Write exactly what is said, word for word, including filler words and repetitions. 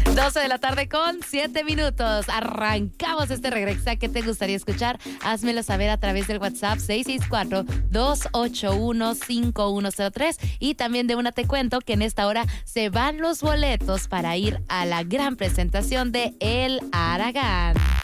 doce de la tarde con siete minutos. Arrancamos este Regresa. ¿Qué te gustaría escuchar? Házmelo saber a través del WhatsApp seis seis cuatro, dos ocho uno, cinco uno cero tres. Y también de una te cuento que en esta hora se van los boletos para ir a la gran presentación de El Aragán.